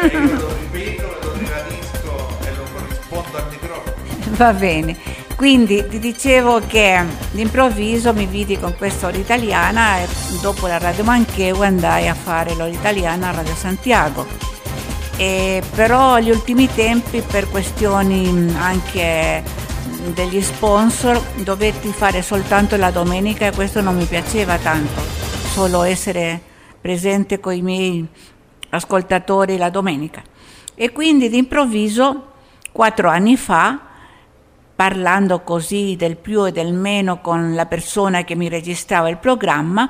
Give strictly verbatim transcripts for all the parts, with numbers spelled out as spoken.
E io lo ripeto, lo ribadisco e lo corrispondo al microfono. Va bene, quindi ti dicevo che d'improvviso mi vidi con questa ora italiana e dopo la Radio Manchego andai a fare l'ora italiana a Radio Santiago. E però agli ultimi tempi, per questioni anche degli sponsor, dovetti fare soltanto la domenica e questo non mi piaceva tanto, solo essere presente con i miei ascoltatori la domenica. E quindi d'improvviso, quattro anni fa, parlando così del più e del meno con la persona che mi registrava il programma,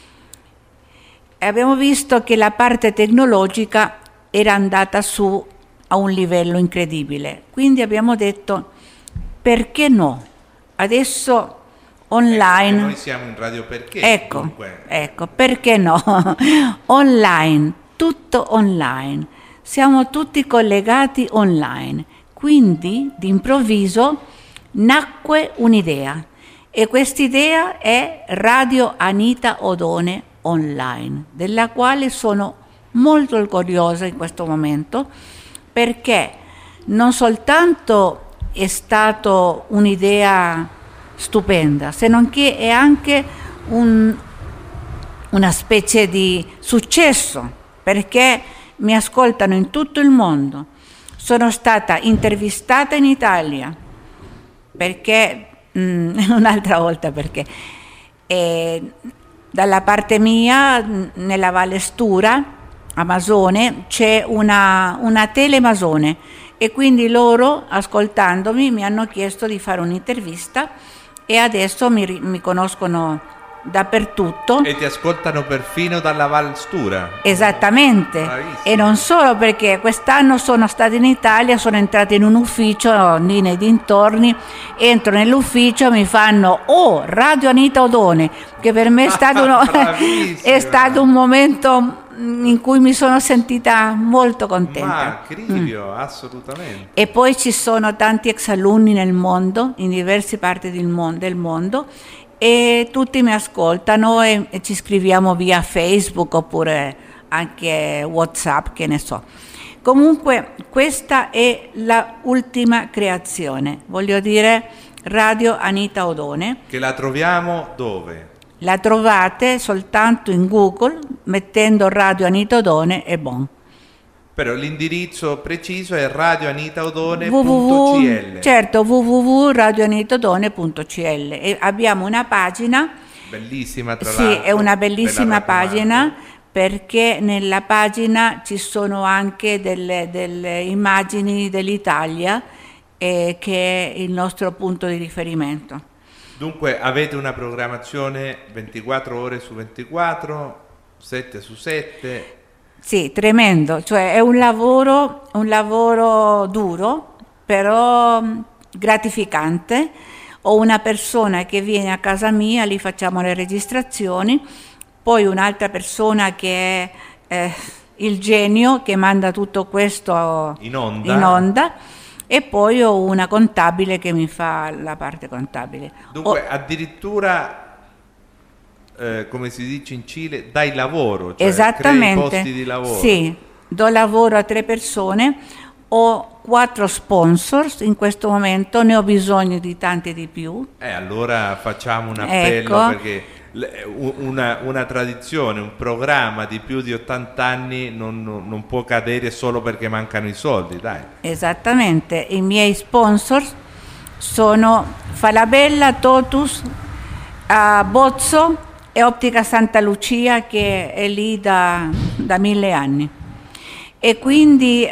abbiamo visto che la parte tecnologica era andata su a un livello incredibile. Quindi abbiamo detto, perché no? Adesso online... Ecco, noi siamo in Radio Perché. Ecco, dunque. ecco, perché no? Online, tutto online. Siamo tutti collegati online. Quindi, d'improvviso, nacque un'idea. E quest'idea è Radio Anita Odone Online, della quale sono molto orgogliosa in questo momento, perché non soltanto è stata un'idea stupenda, se non che è anche un, una specie di successo, perché mi ascoltano in tutto il mondo. Sono stata intervistata in Italia, perché, mh, un'altra volta perché, eh, dalla parte mia, nella Valle Stura, Amazone, c'è una, una telemasone e quindi loro, ascoltandomi, mi hanno chiesto di fare un'intervista e adesso mi, mi conoscono dappertutto. E ti ascoltano perfino dalla Val Stura. Esattamente. Bravissimo. E non solo, perché quest'anno sono stata in Italia, sono entrata in un ufficio lì nei dintorni, entro nell'ufficio, mi fanno "Oh, Radio Anita Odone", che per me è stato, uno, è stato un momento in cui mi sono sentita molto contenta. Ma Crivio, mm. assolutamente. E poi ci sono tanti ex alunni nel mondo, in diverse parti del mondo, del mondo e tutti mi ascoltano e, e ci scriviamo via Facebook oppure anche WhatsApp, che ne so. Comunque questa è la ultima creazione, voglio dire Radio Anita Odone. Che la troviamo dove? La trovate soltanto in Google mettendo Radio Anita Odone e bon. Però l'indirizzo preciso è radioanitaodone punto c l. Certo, w w w punto radioanitaodone punto c l e abbiamo una pagina bellissima, tra sì, l'altro. È una bellissima pagina, perché nella pagina ci sono anche delle, delle immagini dell'Italia eh, che è il nostro punto di riferimento. Dunque avete una programmazione ventiquattro ore su ventiquattro, sette su sette. Sì, tremendo, cioè è un lavoro, un lavoro duro, però gratificante. Ho una persona che viene a casa mia, lì facciamo le registrazioni, poi un'altra persona che è eh, il genio che manda tutto questo in onda. in onda. E poi ho una contabile che mi fa la parte contabile. Dunque, ho... addirittura, eh, come si dice in Cile, dai lavoro, cioè Esattamente. crei posti di lavoro. Sì, do lavoro a tre persone, ho quattro sponsors in questo momento, ne ho bisogno di tanti di più. Eh, allora facciamo un appello, ecco. Perché una, una tradizione, un programma di più di ottanta anni non, non può cadere solo perché mancano i soldi, dai. Esattamente, i miei sponsor sono Falabella, Totus, uh, Bozzo e Ottica Santa Lucia, che è lì da, da mille anni. E quindi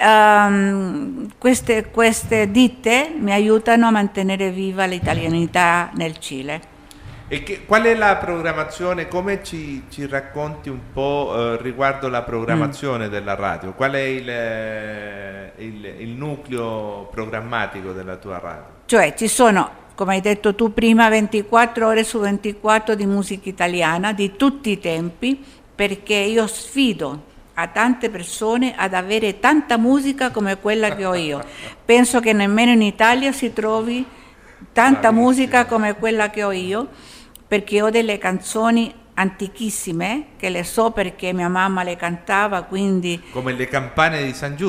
um, queste, queste ditte mi aiutano a mantenere viva l'italianità nel Cile. E che, qual è la programmazione? Come ci, ci racconti un po' eh, riguardo la programmazione mm. della radio? Qual è il, eh, il, il nucleo programmatico della tua radio? Cioè ci sono, come hai detto tu prima, ventiquattro ore su ventiquattro di musica italiana di tutti i tempi, perché io sfido a tante persone ad avere tanta musica come quella che ho io. Penso che nemmeno in Italia si trovi tanta Bravissima. musica come quella che ho io, perché ho delle canzoni antichissime che le so perché mia mamma le cantava, quindi come le campane di San Giusto.